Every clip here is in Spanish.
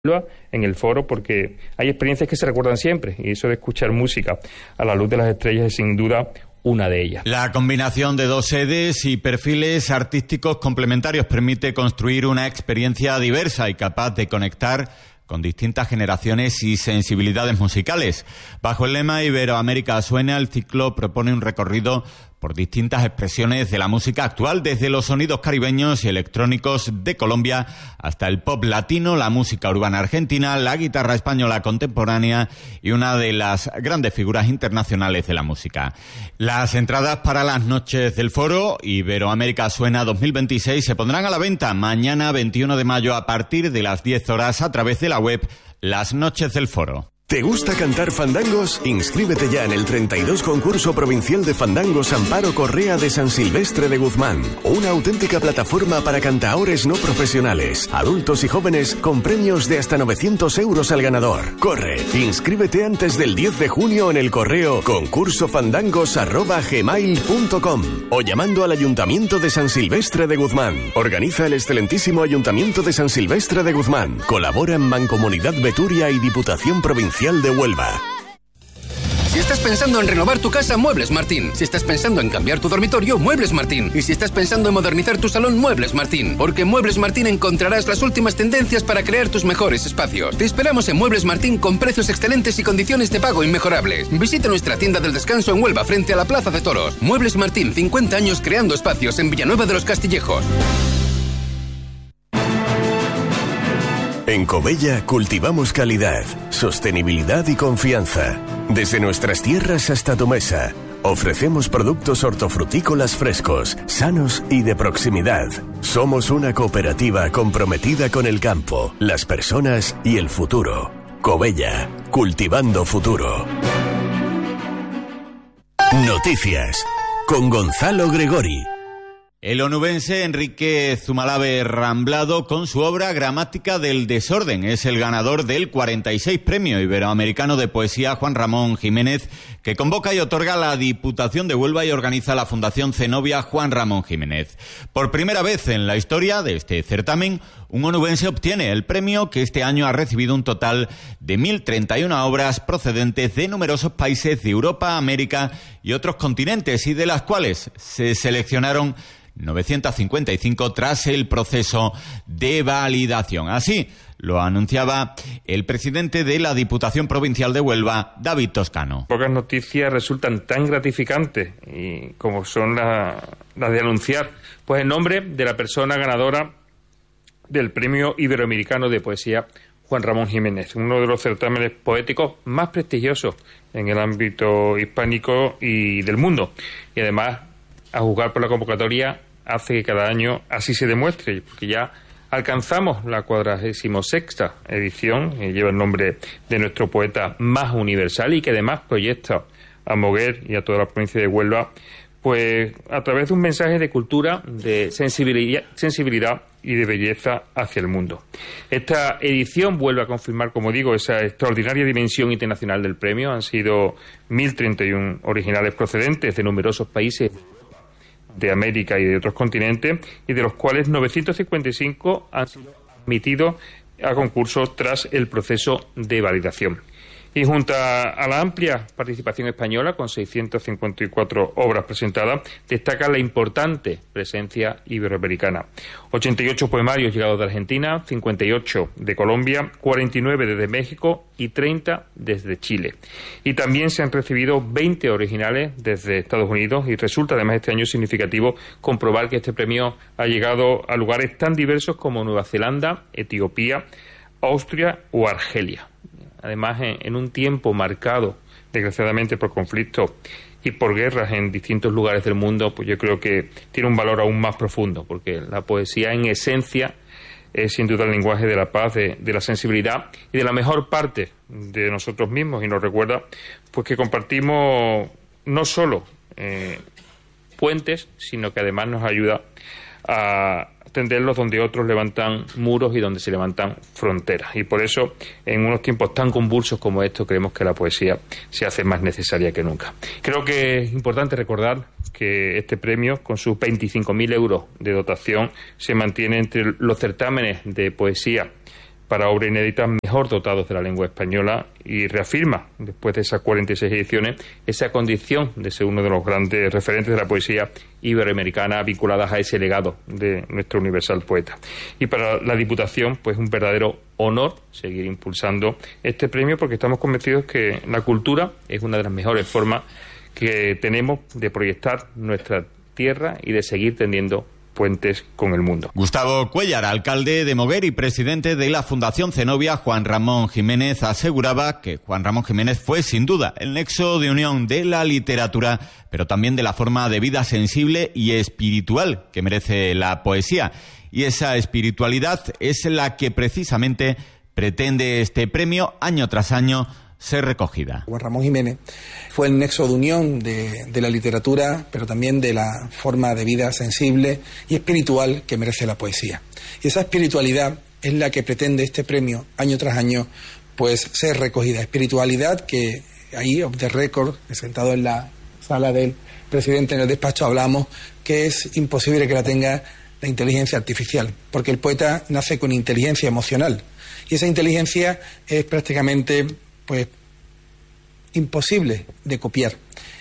en el foro, porque hay experiencias que se recuerdan siempre, y eso de escuchar música a la luz de las estrellas es sin duda una de ellas. La combinación de dos sedes y perfiles artísticos complementarios permite construir una experiencia diversa y capaz de conectar con distintas generaciones y sensibilidades musicales. Bajo el lema Iberoamérica Suena, el ciclo propone un recorrido por distintas expresiones de la música actual, desde los sonidos caribeños y electrónicos de Colombia hasta el pop latino, la música urbana argentina, la guitarra española contemporánea y una de las grandes figuras internacionales de la música. Las entradas para las noches del foro Iberoamérica Suena 2026 se pondrán a la venta mañana 21 de mayo a partir de las 10 horas a través de la web Las Noches del Foro. ¿Te gusta cantar fandangos? Inscríbete ya en el 32 Concurso Provincial de Fandangos Amparo Correa de San Silvestre de Guzmán. Una auténtica plataforma para cantaores no profesionales, adultos y jóvenes, con premios de hasta 900 euros al ganador. ¡Corre! Inscríbete antes del 10 de junio en el correo concursofandangos@gmail.com o llamando al Ayuntamiento de San Silvestre de Guzmán. Organiza el excelentísimo Ayuntamiento de San Silvestre de Guzmán. Colaboran Mancomunidad Beturia y Diputación Provincial de Huelva. Si estás pensando en renovar tu casa, Muebles Martín. Si estás pensando en cambiar tu dormitorio, Muebles Martín. Y si estás pensando en modernizar tu salón, Muebles Martín. Porque en Muebles Martín encontrarás las últimas tendencias para crear tus mejores espacios. Te esperamos en Muebles Martín con precios excelentes y condiciones de pago inmejorables. Visita nuestra tienda del descanso en Huelva, frente a la Plaza de Toros. Muebles Martín, 50 años creando espacios en Villanueva de los Castillejos. En Covella cultivamos calidad, sostenibilidad y confianza. Desde nuestras tierras hasta tu mesa, ofrecemos productos hortofrutícolas frescos, sanos y de proximidad. Somos una cooperativa comprometida con el campo, las personas y el futuro. Covella, cultivando futuro. Noticias, con Gonzalo Gregori. El onubense Enrique Zumalave Ramblado, con su obra Gramática del Desorden, es el ganador del 46 Premio Iberoamericano de Poesía Juan Ramón Jiménez, que convoca y otorga la Diputación de Huelva y organiza la Fundación Zenobia Juan Ramón Jiménez. Por primera vez en la historia de este certamen, un onubense obtiene el premio, que este año ha recibido un total de 1.031 obras procedentes de numerosos países de Europa, América y otros continentes, y de las cuales se seleccionaron 955 tras el proceso de validación. Así lo anunciaba el presidente de la Diputación Provincial de Huelva, David Toscano. Pocas noticias resultan tan gratificantes como son las de anunciar pues el nombre de la persona ganadora del Premio Iberoamericano de Poesía Juan Ramón Jiménez, uno de los certámenes poéticos más prestigiosos en el ámbito hispánico y del mundo. Y además, a juzgar por la convocatoria, hace que cada año así se demuestre, porque ya alcanzamos la 46ª edición, que lleva el nombre de nuestro poeta más universal y que además proyecta a Moguer y a toda la provincia de Huelva, pues a través de un mensaje de cultura, de sensibilidad y de belleza hacia el mundo. Esta edición vuelve a confirmar, como digo, esa extraordinaria dimensión internacional del premio. Han sido 1.031 originales procedentes de numerosos países de América y de otros continentes, y de los cuales 955 han sido admitidos a concursos tras el proceso de validación. Y junto a la amplia participación española, con 654 obras presentadas, destaca la importante presencia iberoamericana. 88 poemarios llegados de Argentina, 58 de Colombia, 49 desde México y 30 desde Chile. Y también se han recibido 20 originales desde Estados Unidos, y resulta además este año significativo comprobar que este premio ha llegado a lugares tan diversos como Nueva Zelanda, Etiopía, Austria o Argelia. Además, en un tiempo marcado, desgraciadamente, por conflictos y por guerras en distintos lugares del mundo, pues yo creo que tiene un valor aún más profundo, porque la poesía, en esencia, es sin duda el lenguaje de la paz, de la sensibilidad y de la mejor parte de nosotros mismos, y nos recuerda pues que compartimos no solo puentes, sino que además nos ayuda a tenderlos donde otros levantan muros y donde se levantan fronteras. Y por eso, en unos tiempos tan convulsos como estos, creemos que la poesía se hace más necesaria que nunca. Creo que es importante recordar que este premio, con sus 25.000 euros de dotación, se mantiene entre los certámenes de poesía para obras inéditas mejor dotados de la lengua española, y reafirma, después de esas 46 ediciones, esa condición de ser uno de los grandes referentes de la poesía iberoamericana vinculadas a ese legado de nuestro universal poeta. Y para la Diputación, pues un verdadero honor seguir impulsando este premio, porque estamos convencidos que la cultura es una de las mejores formas que tenemos de proyectar nuestra tierra y de seguir tendiendo puentes con el mundo. Gustavo Cuéllar, alcalde de Moguer y presidente de la Fundación Zenobia Juan Ramón Jiménez, aseguraba que Juan Ramón Jiménez fue sin duda el nexo de unión de la literatura, pero también de la forma de vida sensible y espiritual que merece la poesía. Y esa espiritualidad es la que precisamente pretende este premio año tras año ser recogida. Juan Ramón Jiménez fue el nexo de unión de la literatura, pero también de la forma de vida sensible y espiritual que merece la poesía. Y esa espiritualidad es la que pretende este premio, año tras año, pues ser recogida. Espiritualidad que ahí, off the record, sentado en la sala del presidente en el despacho, hablamos que es imposible que la tenga la inteligencia artificial, porque el poeta nace con inteligencia emocional. Y esa inteligencia es prácticamente pues imposible de copiar.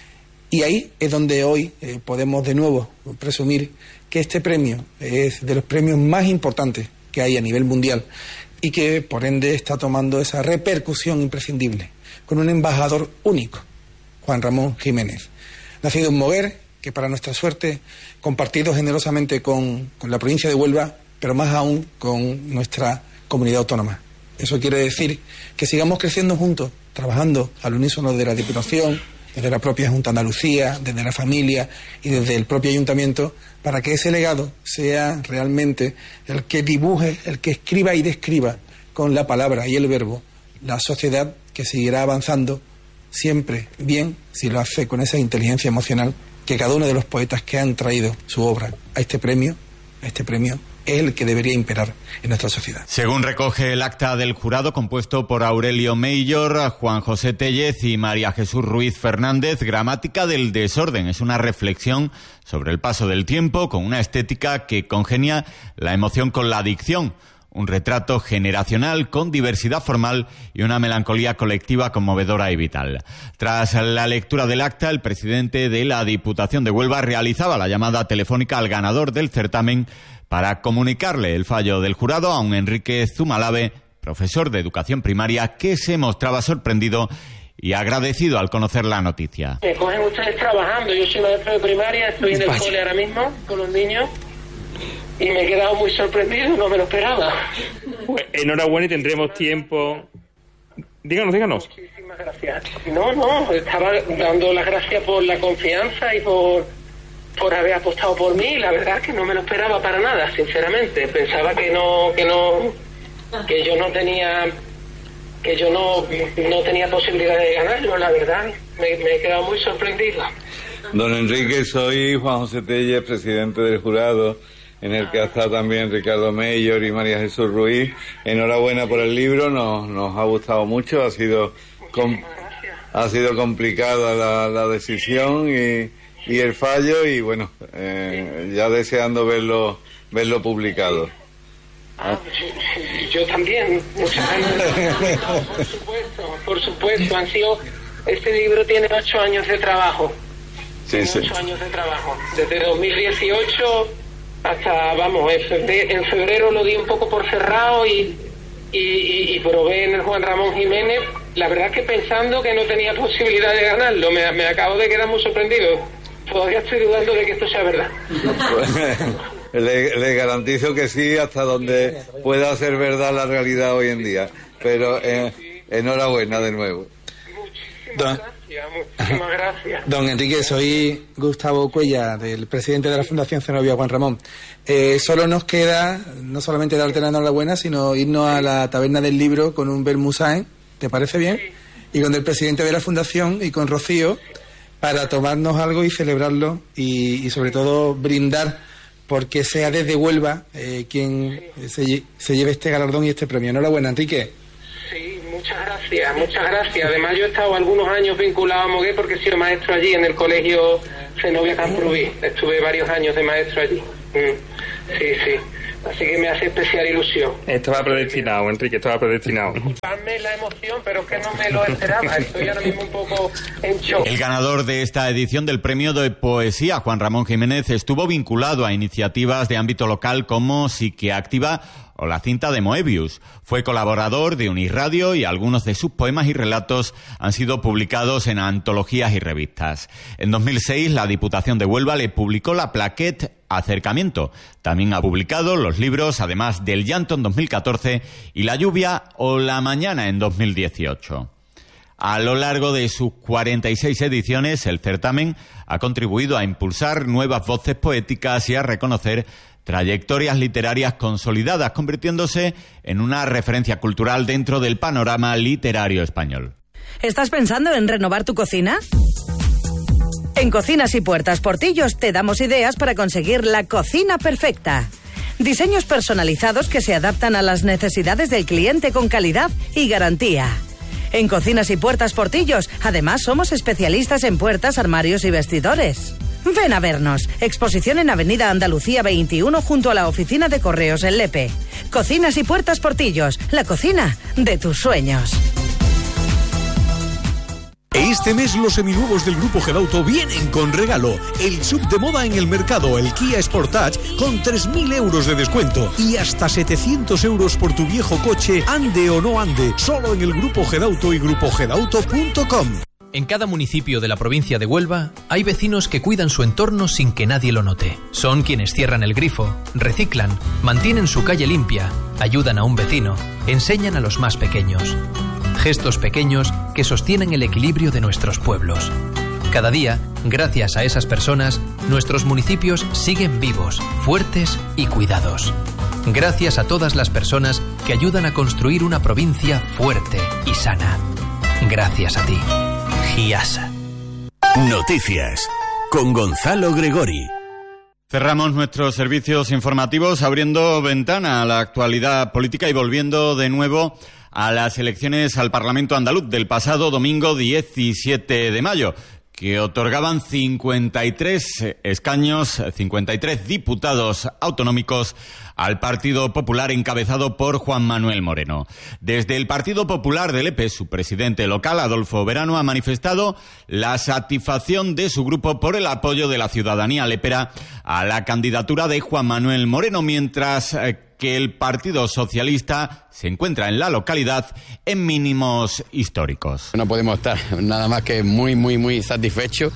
Y ahí es donde hoy podemos de nuevo presumir que este premio es de los premios más importantes que hay a nivel mundial y que por ende está tomando esa repercusión imprescindible con un embajador único, Juan Ramón Jiménez, nacido en Moguer, que para nuestra suerte compartido generosamente con la provincia de Huelva, pero más aún con nuestra comunidad autónoma. Eso quiere decir que sigamos creciendo juntos, trabajando al unísono de la Diputación, desde la propia Junta de Andalucía, desde la familia y desde el propio Ayuntamiento, para que ese legado sea realmente el que dibuje, el que escriba y describa con la palabra y el verbo la sociedad que seguirá avanzando siempre bien si lo hace con esa inteligencia emocional que cada uno de los poetas que han traído su obra a este premio es el que debería imperar en nuestra sociedad. Según recoge el acta del jurado compuesto por Aurelio Mayor, Juan José Tellez y María Jesús Ruiz Fernández, Gramática del desorden es una reflexión sobre el paso del tiempo con una estética que congenia la emoción con la dicción, un retrato generacional con diversidad formal y una melancolía colectiva conmovedora y vital. Tras la lectura del acta, el presidente de la Diputación de Huelva realizaba la llamada telefónica al ganador del certamen para comunicarle el fallo del jurado a un Enrique Zumalave, profesor de educación primaria, que se mostraba sorprendido y agradecido al conocer la noticia. Me cogen ustedes trabajando, yo soy maestro de primaria, estoy en el cole ahora mismo con los niños y me he quedado muy sorprendido, no me lo esperaba. Pues enhorabuena y tendremos tiempo. Díganos. Muchísimas gracias. No, estaba dando las gracias por la confianza y por haber apostado por mí. La verdad es que no me lo esperaba para nada, sinceramente. Pensaba que yo no tenía posibilidad de ganarlo, la verdad. Me he quedado muy sorprendido. Don Enrique, soy Juan José Tellez, presidente del jurado, en el que ha estado también Ricardo Mayor y María Jesús Ruiz. Enhorabuena por el libro, nos ha gustado mucho, ha sido complicada la decisión y el fallo, y bueno, ya deseando verlo publicado. Yo también, muchas gracias. Por supuesto, este libro tiene 8 años de trabajo. Sí. 8 años de trabajo, desde 2018 hasta, en febrero lo di un poco por cerrado y probé en el Juan Ramón Jiménez. La verdad es que pensando que no tenía posibilidad de ganarlo, me acabo de quedar muy sorprendido. Todavía estoy dudando de que esto sea verdad. Le garantizo que sí, hasta donde pueda ser verdad la realidad hoy en día. Pero enhorabuena de nuevo. Muchísimas gracias. Don Enrique, soy Gustavo Cuéllar, el presidente de la Fundación Zenobia Juan Ramón. Solo nos queda no solamente darte la enhorabuena, sino irnos a la taberna del libro con un vermouth, ¿te parece bien? Sí. Y con el presidente de la Fundación y con Rocío, para tomarnos algo y celebrarlo y sobre todo brindar porque sea desde Huelva quien se lleve este galardón y este premio. Enhorabuena, Enrique. Sí, muchas gracias. Además, yo he estado algunos años vinculado a Moguer porque he sido maestro allí en el colegio Zenobia Camprubí. Estuve varios años de maestro allí. Sí. Así que me hace especial ilusión. Estaba predestinado, Enrique, estaba predestinado. Disculpadme la emoción, pero es que no me lo esperaba. Estoy ahora mismo un poco en shock. El ganador de esta edición del Premio de Poesía, Juan Ramón Jiménez, estuvo vinculado a iniciativas de ámbito local como Psiqueactiva o la cinta de Moebius. Fue colaborador de Unirradio y algunos de sus poemas y relatos han sido publicados en antologías y revistas. En 2006, la Diputación de Huelva le publicó la plaquette Acercamiento. También ha publicado los libros, además del Llanto en 2014 y La lluvia o La mañana en 2018. A lo largo de sus 46 ediciones, el certamen ha contribuido a impulsar nuevas voces poéticas y a reconocer trayectorias literarias consolidadas, convirtiéndose en una referencia cultural dentro del panorama literario español. ¿Estás pensando en renovar tu cocina? En Cocinas y Puertas Portillos te damos ideas para conseguir la cocina perfecta. Diseños personalizados que se adaptan a las necesidades del cliente con calidad y garantía. En Cocinas y Puertas Portillos, además, somos especialistas en puertas, armarios y vestidores. Ven a vernos. Exposición en Avenida Andalucía 21 junto a la oficina de correos en Lepe. Cocinas y Puertas Portillos, la cocina de tus sueños. Este mes los seminuevos del Grupo Gedauto vienen con regalo. El sub de moda en el mercado, el Kia Sportage, con 3.000 euros de descuento. Y hasta 700 euros por tu viejo coche, ande o no ande. Solo en el Grupo Gedauto y grupogedauto.com. En cada municipio de la provincia de Huelva hay vecinos que cuidan su entorno sin que nadie lo note. Son quienes cierran el grifo, reciclan, mantienen su calle limpia, ayudan a un vecino, enseñan a los más pequeños. Gestos pequeños que sostienen el equilibrio de nuestros pueblos. Cada día, gracias a esas personas, nuestros municipios siguen vivos, fuertes y cuidados. Gracias a todas las personas que ayudan a construir una provincia fuerte y sana. Gracias a ti. Giasa. Noticias con Gonzalo Gregori. Cerramos nuestros servicios informativos abriendo ventana a la actualidad política y volviendo de nuevo a las elecciones al Parlamento andaluz del pasado domingo 17 de mayo, que otorgaban 53 escaños, 53 diputados autonómicos al Partido Popular encabezado por Juan Manuel Moreno. Desde el Partido Popular de Lepe, su presidente local, Adolfo Verano, ha manifestado la satisfacción de su grupo por el apoyo de la ciudadanía lepera a la candidatura de Juan Manuel Moreno, mientras que el Partido Socialista se encuentra en la localidad en mínimos históricos. No podemos estar nada más que muy satisfechos.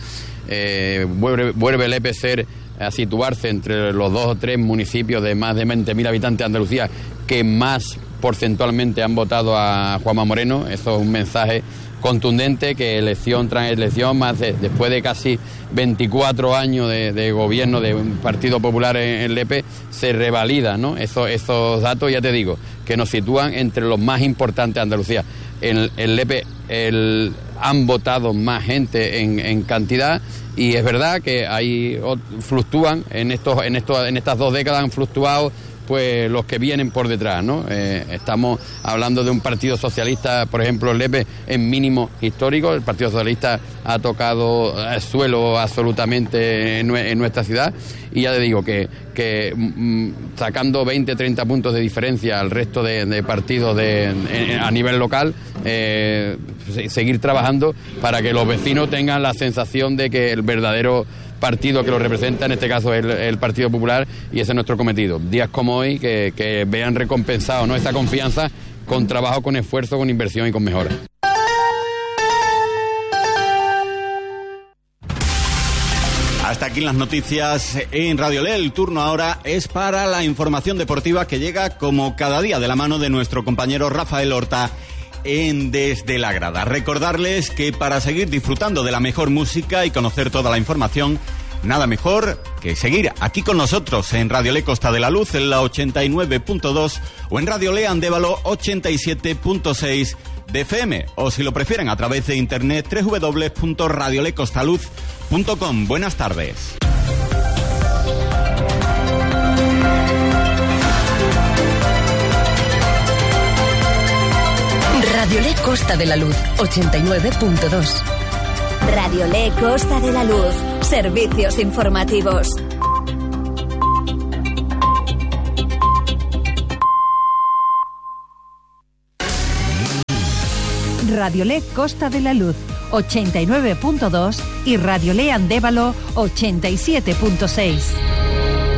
Vuelve Lepe a situarse entre los 2 o 3 municipios de más de 20.000 habitantes de Andalucía que más porcentualmente han votado a Juanma Moreno. Eso es un mensaje contundente que elección tras elección, después de casi 24 años de gobierno de un Partido Popular en Lepe, se revalida, ¿no? Esos datos, ya te digo, que nos sitúan entre los más importantes de Andalucía. En Lepe han votado más gente en cantidad, y es verdad que ahí fluctúan, en estas 2 décadas han fluctuado pues los que vienen por detrás, ¿no? Estamos hablando de un Partido Socialista, por ejemplo, en Lepe, en mínimo histórico. El Partido Socialista ha tocado el suelo absolutamente en nuestra ciudad, y ya te digo que sacando 20-30 puntos de diferencia al resto de partidos a nivel local, seguir trabajando para que los vecinos tengan la sensación de que el verdadero partido que lo representa, en este caso el Partido Popular, y ese es nuestro cometido. Días como hoy que vean recompensado, ¿no?, esa confianza con trabajo, con esfuerzo, con inversión y con mejora. Hasta aquí las noticias en Radio Le. El turno ahora es para la información deportiva que llega como cada día de la mano de nuestro compañero Rafael Horta en Desde la Grada. Recordarles que para seguir disfrutando de la mejor música y conocer toda la información, nada mejor que seguir aquí con nosotros en Radio Le Costa de la Luz en la 89.2 o en Radio Le Andévalo 87.6 de FM, o si lo prefieren a través de internet www.radiolecostaluz.com. Buenas tardes. Radio Le Costa de la Luz, 89.2. Radio Le Costa de la Luz, servicios informativos. Radiolé Costa de la Luz 89.2 y Radiolé Andévalo 87.6.